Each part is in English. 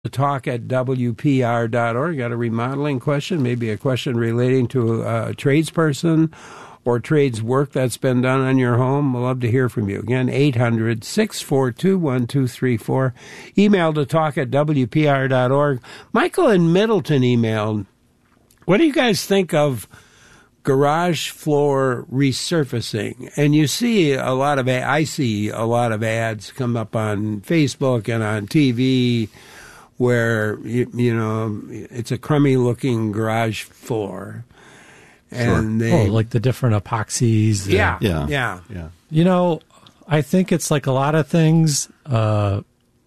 talk at WPR.org. Got a remodeling question, maybe a question relating to a tradesperson or trades work that's been done on your home. We'd love to hear from you. Again, 800-642-1234. Email to talk at WPR.org. Michael in Middleton emailed, what do you guys think of garage floor resurfacing? And I see a lot of ads come up on Facebook and on TV where, it's a crummy looking garage floor. And like the different epoxies. Yeah. I think it's like a lot of things. The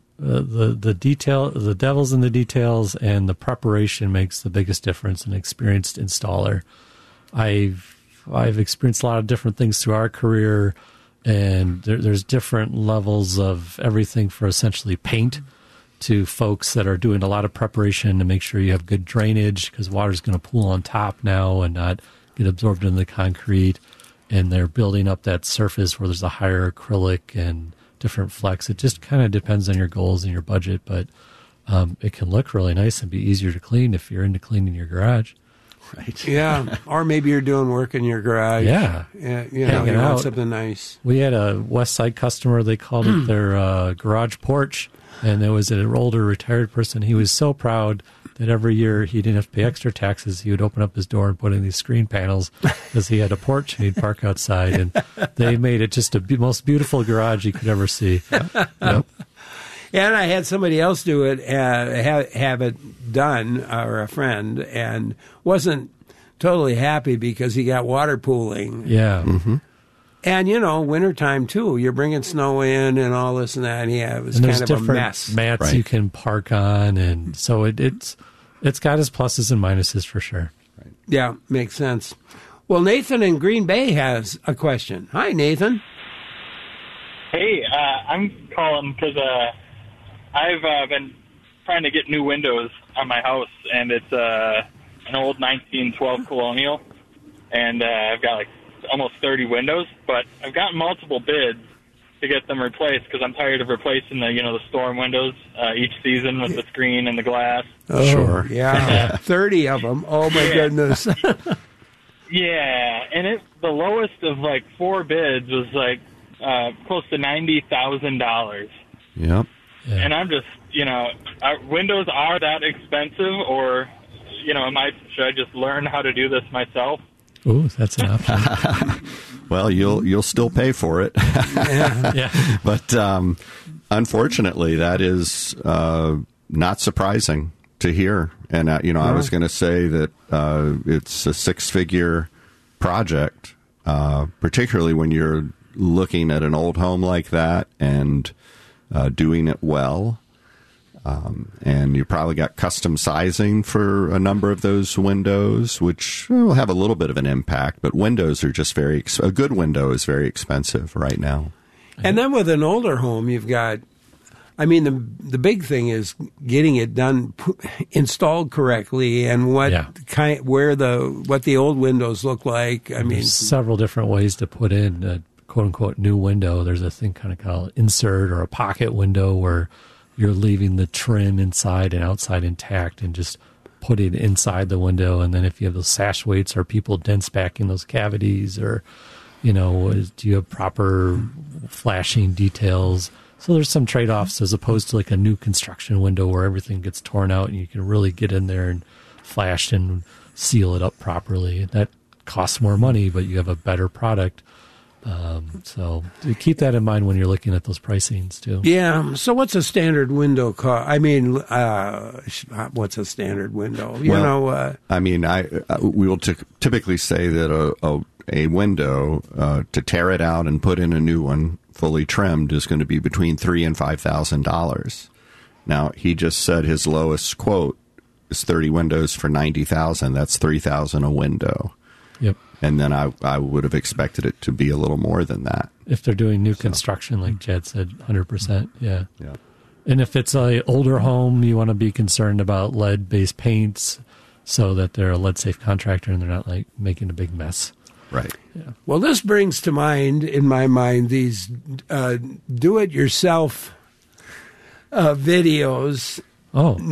devil's in the details, and the preparation makes the biggest difference. An experienced installer. I've experienced a lot of different things through our career, and there's different levels of everything for essentially paint to folks that are doing a lot of preparation to make sure you have good drainage, because water's going to pool on top now and not get absorbed in the concrete, and they're building up that surface where there's a higher acrylic and different flex. It just kind of depends on your goals and your budget, but it can look really nice and be easier to clean if you're into cleaning your garage. Right. Yeah. Or maybe you're doing work in your garage. Yeah. You want something nice. We had a West Side customer. They called it their garage porch. And there was an older retired person. He was so proud that every year he didn't have to pay extra taxes. He would open up his door and put in these screen panels because he had a porch and he'd park outside. And they made it just the most beautiful garage you could ever see. Yep. And I had somebody else do it, have it done, or a friend, and wasn't totally happy because he got water pooling. Yeah. Mm-hmm. And, wintertime, too. You're bringing snow in and all this and that. And it was kind of a mess. Mats you can park on. And so it's got its pluses and minuses for sure. Right. Yeah, makes sense. Well, Nathan in Green Bay has a question. Hi, Nathan. Hey, I'm calling because I've been trying to get new windows on my house. And it's an old 1912 Colonial. And I've got almost 30 windows, but I've gotten multiple bids to get them replaced because I'm tired of replacing the storm windows each season with the screen and the glass. Oh, sure. Yeah. 30 of them. Oh, my goodness. Yeah. And the lowest of 4 bids was close to $90,000. Yep. Yeah. And I'm just, windows are that expensive, or, should I just learn how to do this myself? Ooh, that's an option. Well, you'll still pay for it. Yeah. But unfortunately, that is not surprising to hear. And I was going to say that it's a 6-figure project, particularly when you're looking at an old home like that and doing it well. And you probably got custom sizing for a number of those windows, which will have a little bit of an impact. But windows are just a good window is very expensive right now. And then with an older home, you've got, the big thing is getting it done, installed correctly, and what the old windows look like. There's several different ways to put in a quote unquote new window. There's a thing kind of called insert or a pocket window where you're leaving the trim inside and outside intact and just put it inside the window. And then if you have those sash weights, are people dense backing those cavities, or, do you have proper flashing details? So there's some trade-offs as opposed to a new construction window where everything gets torn out and you can really get in there and flash and seal it up properly. That costs more money, but you have a better product. So keep that in mind when you're looking at those pricings too. Yeah. So what's a standard window cost? What's a standard window? We will typically say that a window to tear it out and put in a new one fully trimmed is going to be between $3,000 and $5,000. Now he just said his lowest quote is 30 windows for $90,000. That's $3,000 a window. Yep. And then I would have expected it to be a little more than that. If they're doing new construction, like Jed said, 100%. Yeah. Yeah. And if it's an older home, you want to be concerned about lead-based paints so that they're a lead-safe contractor and they're not making a big mess. Right. Yeah. Well, this brings to mind, in my mind, these do-it-yourself videos Oh,